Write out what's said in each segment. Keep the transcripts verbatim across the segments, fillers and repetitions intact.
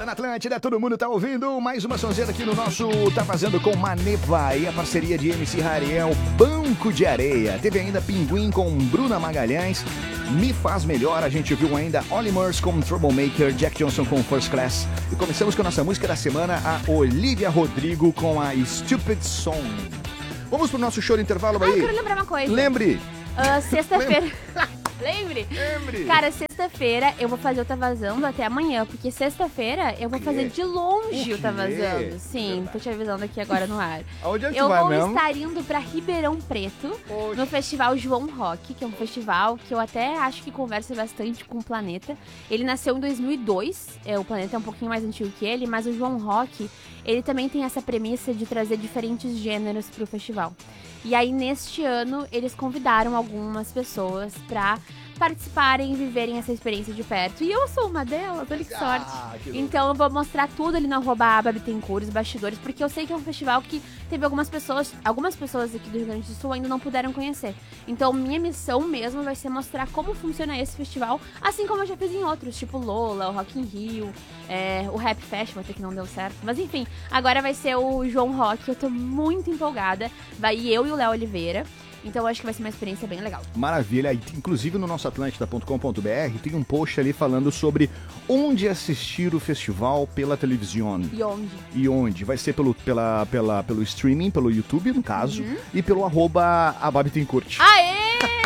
na Atlântida, todo mundo tá ouvindo. Mais uma sonzeira aqui no nosso Tá Fazendo com Maneva e a parceria de M C Rariel, Banco de Areia. Teve ainda Pinguim com Bruna Magalhães, Me Faz Melhor. A gente viu ainda Olly Murs com Troublemaker, Jack Johnson com First Class. E começamos com a nossa música da semana, a Olivia Rodrigo com a Stupid Song. Vamos pro nosso show de intervalo aí? Ah, eu quero lembrar uma coisa. Lembre. Uh, Sexta-feira... Lembre? Lembre. Cara, sexta-feira eu vou fazer o Tá Vazando até amanhã, porque sexta-feira eu vou fazer de longe o, o Tá Vazando. Sim, Verdade. Tô te avisando aqui agora no ar. Aonde é que eu vai vou mesmo? estar indo pra Ribeirão Preto, Oxe. no Festival João Rock, que é um festival que eu até acho que conversa bastante com o Planeta. Ele nasceu em dois mil e dois, é, o Planeta é um pouquinho mais antigo que ele, mas o João Rock, ele também tem essa premissa de trazer diferentes gêneros pro festival. E aí, neste ano, eles convidaram algumas pessoas pra participarem e viverem essa experiência de perto. E eu sou uma delas, olha que sorte. Ah, que então eu vou mostrar tudo ali na arroba aba Bittencourt, os bastidores, porque eu sei que é um festival que teve algumas pessoas, algumas pessoas aqui do Rio Grande do Sul ainda não puderam conhecer. Então minha missão mesmo vai ser mostrar como funciona esse festival, assim como eu já fiz em outros, tipo Lola, o Rock in Rio, é, o Rap Festival, até que não deu certo. Mas enfim, agora vai ser o João Rock, eu tô muito empolgada. Vai eu e o Léo Oliveira. Então eu acho que vai ser uma experiência bem legal. Maravilha. Inclusive no nosso atlântida ponto com ponto b r tem um post ali falando sobre onde assistir o festival pela televisão. E onde? E onde? Vai ser pelo, pela, pela, pelo streaming, pelo YouTube, no caso, uhum. e pelo arroba Ababitencourt. Aê!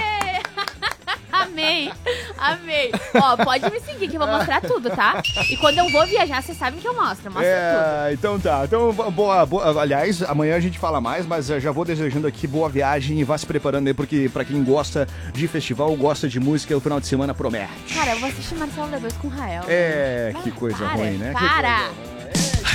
Amei! Amei! Ó, pode me seguir que eu vou mostrar tudo, tá? E quando eu vou viajar, vocês sabem que eu mostro, eu mostro é, tudo. Então tá. Então, boa, boa. Aliás, amanhã a gente fala mais, mas já vou desejando aqui boa viagem e vá se preparando aí, porque pra quem gosta de festival, gosta de música, o final de semana promete. Cara, eu vou assistir Marcelo D dois com o Rael. É, né? que coisa para, ruim, né? Para! Que coisa ruim.